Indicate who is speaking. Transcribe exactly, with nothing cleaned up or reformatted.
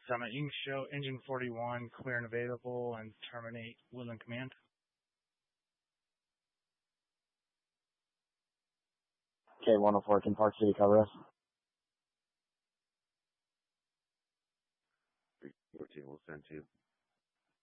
Speaker 1: Summit. You can show engine forty-one clear and available and terminate Woodland Command.
Speaker 2: K one oh four, can Park City cover us?
Speaker 3: three fourteen, we'll send two.